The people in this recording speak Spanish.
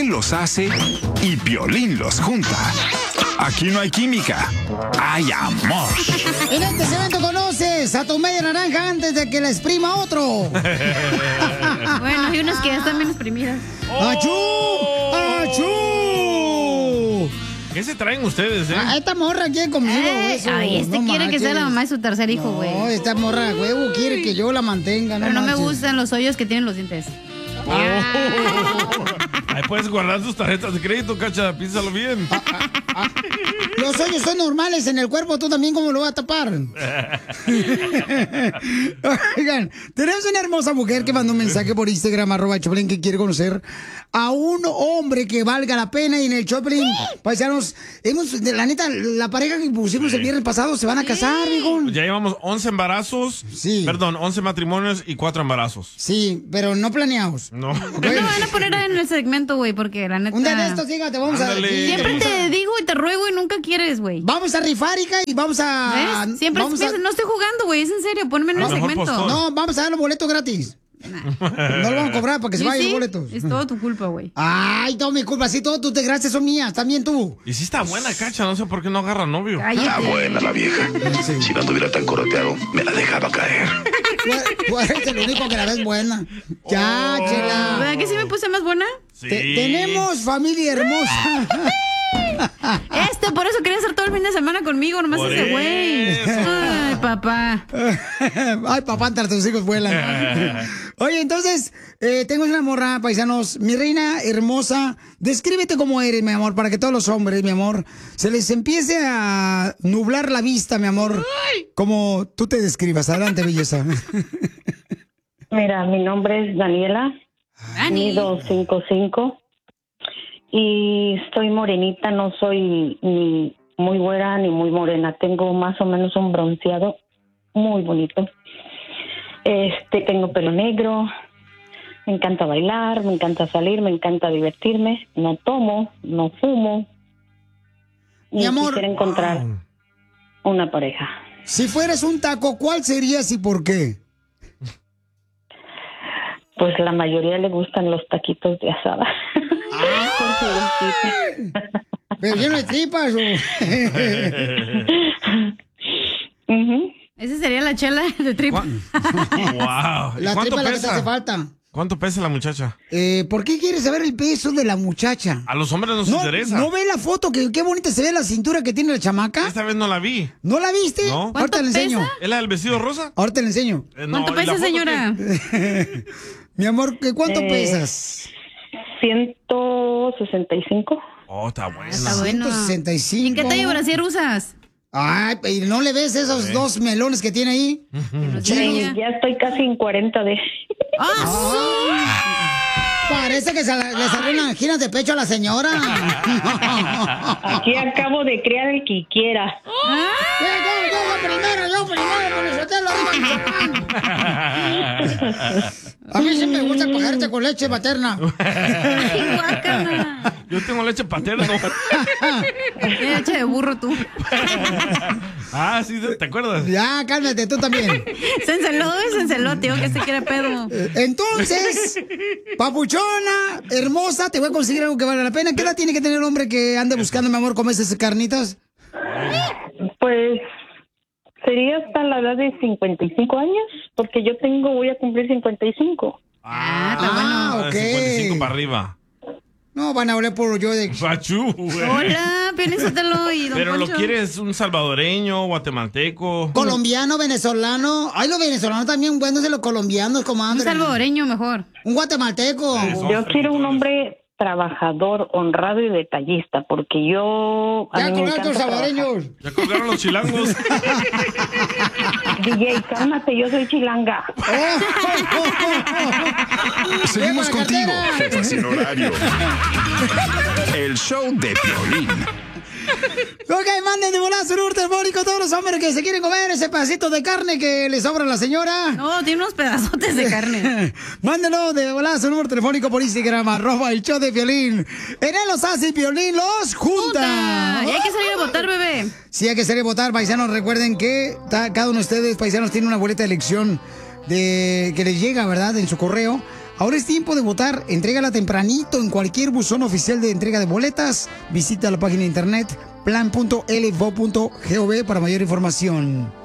él los hace y Piolín los junta. Aquí no hay química, hay amor. En este segmento conoces a tu media naranja antes de que la exprima otro. Bueno, hay unas que ya están bien exprimidas. ¡Achú! ¡Achú! ¿Qué se traen ustedes, Esta morra quiere conmigo, güey. Ay, quiere que sea la mamá de su tercer hijo, güey. No, esta morra, huevo, quiere que yo la mantenga. Pero no me manches. gustan los hoyos que tienen los dientes. Ahí puedes guardar tus tarjetas de crédito, Cacha, piénsalo bien. Los hoyos son normales en el cuerpo, tú también, ¿cómo lo vas a tapar? Oigan, tenemos una hermosa mujer que mandó un mensaje por Instagram, @Choplin, que quiere conocer a un hombre que valga la pena. Y en el Choplin, paisanos, la neta, la pareja que pusimos el viernes pasado se van a casar, hijo. Ya llevamos 11 embarazos. Sí. Perdón, 11 matrimonios y 4 embarazos. Sí, pero no planeados. No. No van a poner en el segmento, güey, porque la neta... Un día de estos, dígate, vamos Ándale. a... sí, Siempre te digo y te ruego y nunca quieres, güey. Vamos a rifar, hija, y vamos a... ¿Ves? Siempre vamos no estoy jugando, güey, es en serio, ponme en el segmento. No, vamos a dar los boletos gratis. No lo vamos a cobrar para que se ¿Y vayan sí? los boletos. Es todo tu culpa, güey. Ay, todo mi culpa, sí, todo tus desgracias son mías, también tú. Y sí está buena, Cacha, no sé por qué no agarra novio. Está buena la vieja. Si no anduviera tan coroteado, me la dejaba caer. Tú eres el único que la ves buena. Ya, chela. ¿Verdad que sí me puse más buena? Sí. Tenemos familia hermosa. Por eso quería hacer todo el fin de semana conmigo, nomás Por ese güey. eso. Ay, papá. Ay, papá, entre tus hijos vuelan. Oye, entonces, tengo una morra, paisanos. Mi reina hermosa, descríbete cómo eres, mi amor, para que todos los hombres, mi amor, se les empiece a nublar la vista, mi amor, como tú te describas. Adelante, belleza. Mira, mi nombre es Daniela, mido 5'5", y estoy morenita, no soy ni muy güera ni muy morena. Tengo más o menos un bronceado muy bonito. Tengo pelo negro, me encanta bailar, me encanta salir, me encanta divertirme. No tomo, no fumo. Mi amor, quisiera encontrar una pareja. Si fueras un taco, ¿cuál serías y por qué? Pues la mayoría le gustan los taquitos de asada. Pero lleno de tripas. Esa sería la chela de tripa. Wow. La tripa la que te hace falta. ¿Cuánto pesa la muchacha? ¿Por qué quieres saber el peso de la muchacha? A los hombres nos interesa. ¿No ve la foto? Qué bonita se ve la cintura que tiene la chamaca. Esta vez no la vi. ¿No la viste? No. Ahorita le enseño. ¿Es la del vestido rosa? Ahorita le enseño. ¿Cuánto pesa, señora? Mi amor, ¿cuánto pesas? 165. Oh, está buena. Está bueno. 165. ¿Y en qué talla brasier usas? Ay, ¿y no le ves esos dos melones que tiene ahí? Ya estoy casi en 40 de... Parece que le salieron anginas de pecho a la señora. Aquí acabo de criar el que quiera. Yo primero, A mí sí me gusta cogerte con leche materna. Yo tengo leche paterna. Leche de burro tú. Sí, ¿te acuerdas? Ya, cálmate, tú también. Se enceló, tío, que se quiere pedo. Entonces, papuchona, hermosa, te voy a conseguir algo que valga la pena. ¿Qué edad tiene que tener el hombre que ande buscando, mi amor, comer esas carnitas? Pues sería hasta la edad de 55 años, porque yo voy a cumplir 55. Está bueno. Ok. 55 para arriba. No, van a oler por yo de... Pachú, güey. Hola, Piolín-Sotelo y don Pero Poncho. lo quieres un salvadoreño, guatemalteco. Colombiano, venezolano. Ay, los venezolanos también buenos de los colombianos, Un comadre. salvadoreño mejor. Un guatemalteco. Yo quiero un hombre trabajador, honrado y detallista, porque yo... Ya a mí me colgaron los encanta salvadoreños. Ya colgaron los chilangos. DJ, cálmate, yo soy chilanga. Seguimos contigo, jefa sin horario. El show de Piolín. Ok, manden de volada su número telefónico todos los hombres que se quieren comer ese pedacito de carne que le sobra a la señora. No, tiene unos pedazotes de carne. Mándenlo de volada su número telefónico por Instagram, @el show de Piolín. En él los hace y Piolín los junta. Y hay que salir a votar, bebé. Sí, hay que salir a votar, paisanos. Recuerden que cada uno de ustedes, paisanos, tiene una boleta de elección que les llega, ¿verdad? En su correo Ahora es tiempo de votar. Entrégala tempranito en cualquier buzón oficial de entrega de boletas. Visita la página de internet plan.lvo.gov para mayor información.